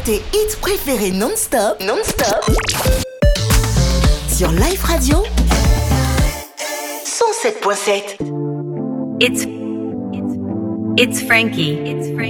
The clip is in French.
tes hits préférés non-stop, sur Life Radio 107.7. It's Frankie.